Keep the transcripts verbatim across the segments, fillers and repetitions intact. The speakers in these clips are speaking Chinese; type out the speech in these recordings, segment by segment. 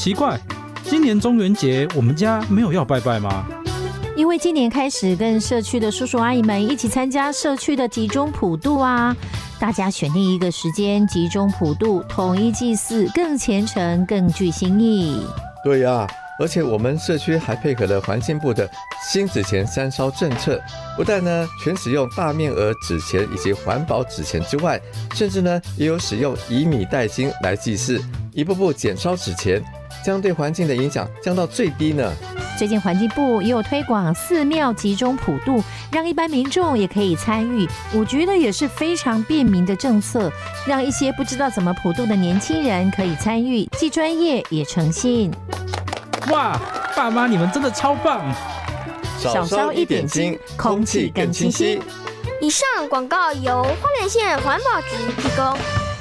奇怪，今年中元节我们家没有要拜拜吗？ 因为今年开始跟社区的叔叔阿姨们一起参加社区的集中普渡啊，大家选定一个时间集中普渡，统一祭祀，更虔诚，更具新意。 对呀、啊，而且我们社区还配合了环境部的新纸钱三烧政策，不但呢全使用大面额纸钱以及环保纸钱之外，甚至呢也有使用以米代金来祭祀，一步步减烧纸钱，将对环境的影响降到最低呢。 最近环境部也有推广寺庙集中普渡，让一般民众也可以参与，我觉得也是非常便民的政策，让一些不知道怎么普渡的年轻人可以参与，既专业也诚信。 哇，爸妈你们真的超棒！ 少烧一点金，空气更清晰。 以上广告由花莲县环保局提供。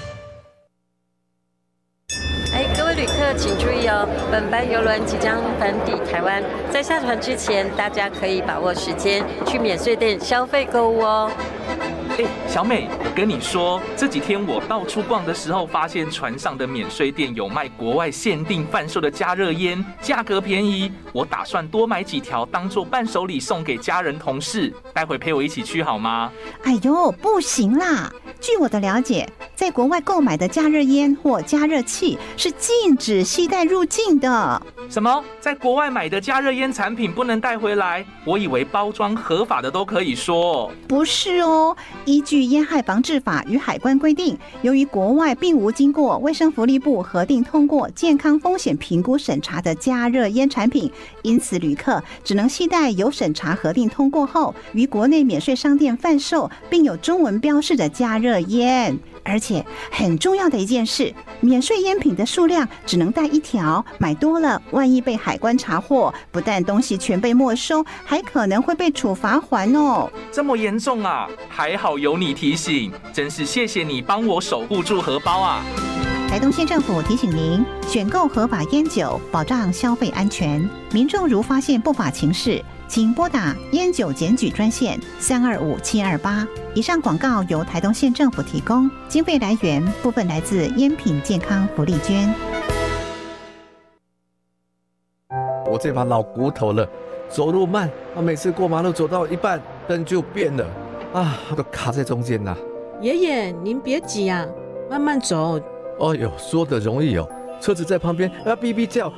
哎，各位旅客请注意哦，本班邮轮即将返抵台湾，在下船之前，大家可以把握时间去免税店消费购物哦。 哎，小美，我跟你说，这几天我到处逛的时候，发现船上的免税店有卖国外限定贩售的加热烟，价格便宜。我打算多买几条当做伴手礼送给家人同事，待会陪我一起去好吗？ 哎呦，不行啦！据我的了解，在国外购买的加热烟或加热器是禁止携带入境的。 什么？在国外买的加热烟产品不能带回来？我以为包装合法的都可以说。 不是哦，依据烟害防治法与海关规定，由于国外并无经过卫生福利部核定通过健康风险评估审查的加热烟产品，因此旅客只能携带有审查核定通过后于国内免税商店贩售并有中文标示的加热烟。而且很重要的一件事，免税烟品的数量只能带一条，买多了万一被海关查获，不但东西全被没收，还可能会被处罚还哦。 这么严重啊？还好有你提醒，真是谢谢你帮我守护住荷包啊！ 台东县政府提醒您，选购合法烟酒，保障消费安全。民众如发现不法情事，请拨打烟酒检举专线三二五七二八。以上广告由台东县政府提供，经费来源部分来自烟品健康福利捐。 我这把老骨头了，走路慢，啊，每次过马路走到一半，灯就变了，啊，都卡在中间啦。 爷爷，您别急啊，慢慢走。 哦呦，说的容易哦，车子在旁边，啊，哔哔叫，